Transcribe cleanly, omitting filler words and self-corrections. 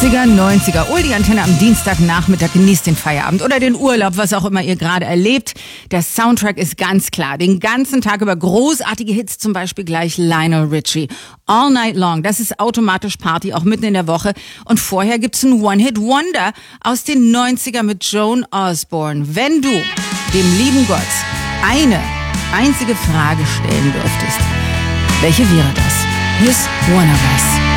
80er, 90er. Ul die Antenne am Dienstagnachmittag, genießt den Feierabend oder den Urlaub, was auch immer ihr gerade erlebt. Der Soundtrack ist ganz klar. Den ganzen Tag über großartige Hits, zum Beispiel gleich Lionel Richie. All Night Long, das ist automatisch Party, auch mitten in der Woche. Und vorher gibt's einen One-Hit-Wonder aus den 90er mit Joan Osborne. Wenn du dem lieben Gott eine einzige Frage stellen dürftest, welche wäre das? Hier ist One of Us.